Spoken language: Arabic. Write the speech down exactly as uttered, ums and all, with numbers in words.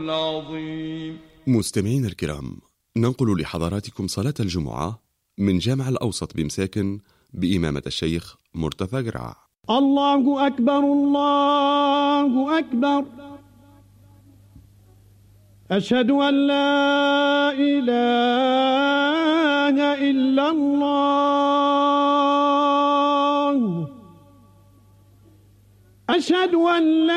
العظيم. مستمعين الكرام، ننقل لحضراتكم صلاة الجمعة من جامع الأوسط بمساكن بإمامة الشيخ مرتضى قرع. الله أكبر الله أكبر، أشهد أن لا إله إلا الله، أشهد أن لا